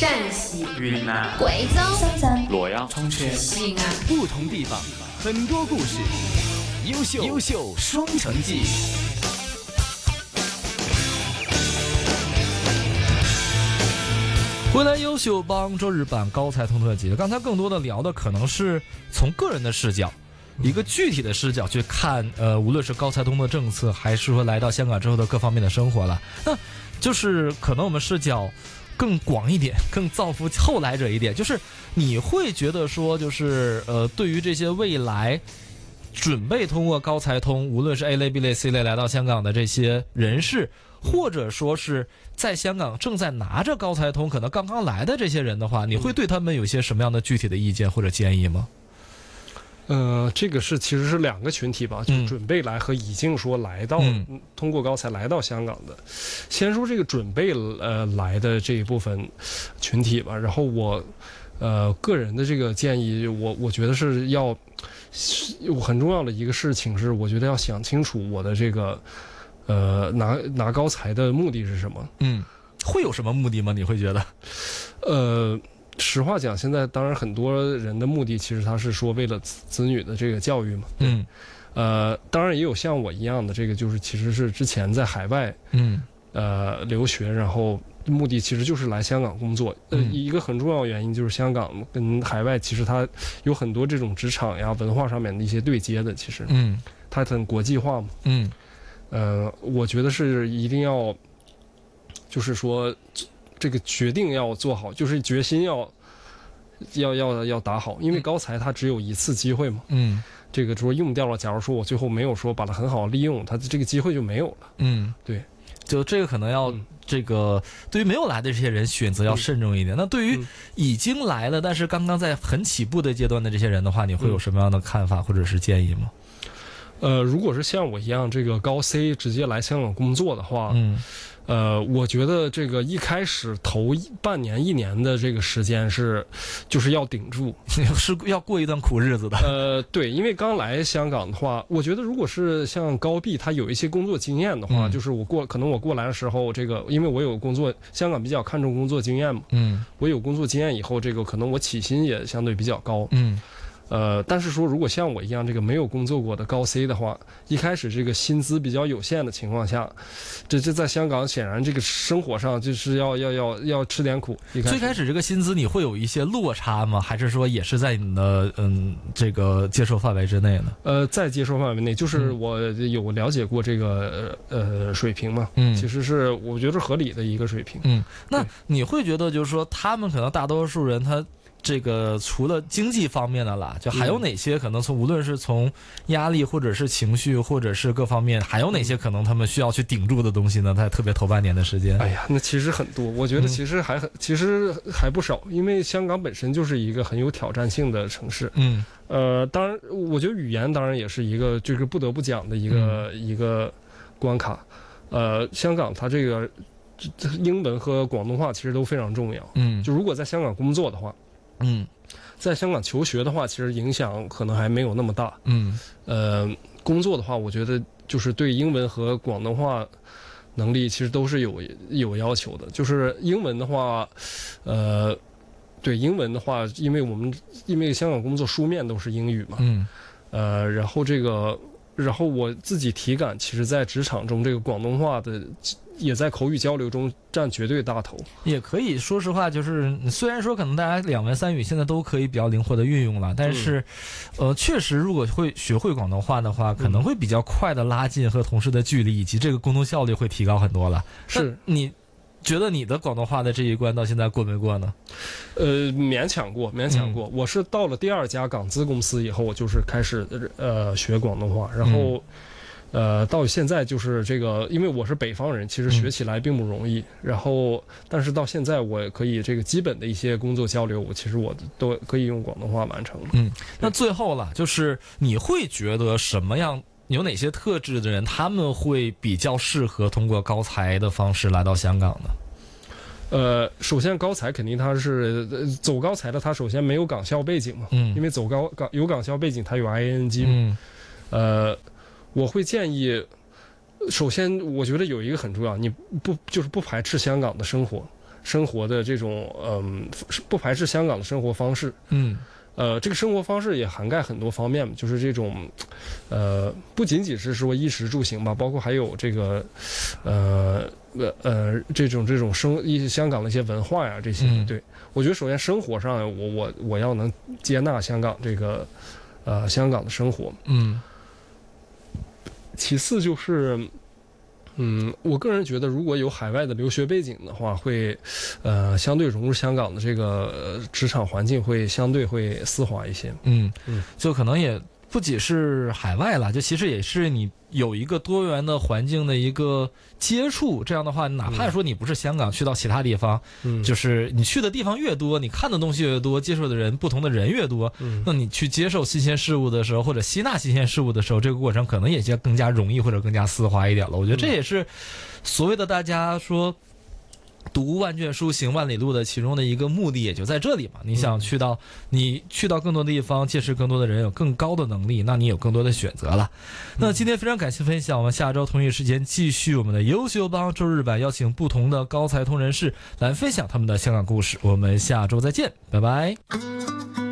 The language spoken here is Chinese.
陕西、 云南、 贵州、 深圳、 洛阳、 重庆、 西安， 不同地方很多故事，优秀双城记。 回来优秀帮周日版高才通特辑，刚才更多的聊的可能是从个人的视角，一个具体的视角去看，无论是高才通的政策，还是说来到香港之后的各方面的生活了。那就是可能我们视角更广一点，更造福后来者一点。就是你会觉得说，就是对于这些未来准备通过高才通，无论是 A 类、B 类、C 类来到香港的这些人士，或者说是在香港正在拿着高才通，可能刚刚来的这些人的话，你会对他们有些什么样的具体的意见或者建议吗？ 这个其实是两个群体吧，就准备来和已经说来到、通过高才来到香港的。先说这个准备来的这一部分群体吧，然后我个人的这个建议，我觉得是要很重要的一个事情是，我觉得要想清楚我的这个拿高才的目的是什么。 会有什么目的吗？你会觉得？ 实话讲，现在当然很多人的目的其实他是说为了子女的这个教育嘛。当然也有像我一样的，这个就是其实是之前在海外留学，然后目的其实就是来香港工作。一个很重要的原因就是香港跟海外其实它有很多这种职场呀、文化上面的一些对接的，其实它很国际化嘛。我觉得是一定要，就是说这个决定要做好，就是决心要打好，因为高才它只有一次机会嘛。这个说用掉了，假如说我最后没有说把它很好利用，它这个机会就没有了。对， 就这个可能要这个对于没有来的这些人选择要慎重一点。那对于已经来了但是刚刚在很起步的阶段的这些人的话，你会有什么样的看法或者是建议吗？ 如果是像我一样这个高 C 直接来香港工作的话，我觉得这个一开始头半年1年的这个时间就是要顶住， 是要过一段苦日子的。 对，因为刚来香港的话，我觉得如果是像高 B 他有一些工作经验的话，就是可能我过来的时候，这个因为我有工作，香港比较看重工作经验嘛，我有工作经验以后，这个可能我起薪也相对比较高。但是说如果像我一样这个没有工作过的高 C 的话，一开始这个薪资比较有限的情况下，这在香港显然这个生活上就是要吃点苦。 最开始这个薪资你会有一些落差吗？还是说也是在你的这个接受范围之内呢？ 在接受范围内，就是我有了解过这个水平嘛，其实是我觉得是合理的一个水平。 那你会觉得就是说他们可能大多数人他这个除了经济方面的啦，就还有哪些可能无论是从压力或者是情绪或者是各方面，还有哪些可能他们需要去顶住的东西呢？在特别头半年的时间。 哎呀，那其实很多，我觉得其实还不少，因为香港本身就是一个很有挑战性的城市。当然，我觉得语言当然也是一个就是不得不讲的一个关卡。香港它这个英文和广东话其实都非常重要。就如果在香港工作的话。在香港求学的话，其实影响可能还没有那么大。工作的话，我觉得就是对英文和广东话能力其实都是有要求的。就是英文的话，对英文的话，因为香港工作书面都是英语嘛。然后我自己体感，其实在职场中这个广东话的也在口语交流中占绝对大头。 也可以说实话，就是虽然说可能大家2文3语现在都可以比较灵活的运用了，但是确实如果会学会广东话的话，可能会比较快的拉近和同事的距离，以及这个沟通效率会提高很多了。是你觉得你的广东话的这一关到现在过没过呢？ 勉强过。我是到了第2家港资公司以后，我就是开始学广东话，然后到现在就是这个，因为我是北方人，其实学起来并不容易。然后，但是到现在我可以这个基本的一些工作交流，其实我都可以用广东话完成。 那最后了，就是你会觉得什么样？有哪些特质的人他们会比较适合通过高才的方式来到香港呢？ 首先高才肯定他是走高才的，他首先没有港校背景嘛。因为有港校背景，他有 ING 嘛。我会建议，首先我觉得有一个很重要，你不排斥香港的生活， 生活的这种不排斥香港的生活方式。这个生活方式也涵盖很多方面，就是这种不仅仅是说衣食住行吧，包括还有这个这种香港的一些文化呀这些。对，我觉得首先生活上我要能接纳香港这个香港的生活。其次就是我个人觉得，如果有海外的留学背景的话，会相对融入香港的这个职场环境，会相对会丝滑一些。 就可能也不仅是海外了，就其实也是你有一个多元的环境的一个接触。这样的话，哪怕说你不是香港，去到其他地方，就是你去的地方越多，你看的东西越多，接触的人不同的人越多，那你去接受新鲜事物的时候，或者吸纳新鲜事物的时候，这个过程可能也就更加容易或者更加丝滑一点了。我觉得这也是所谓的大家说读万卷书行万里路的其中的一个目的，也就在这里嘛。你想去到更多地方，结识更多的人，有更高的能力，那你有更多的选择了。那今天非常感谢分享，我们下周同一时间继续我们的优秀帮周日版，邀请不同的高才通人士来分享他们的香港故事。我们下周再见，拜拜。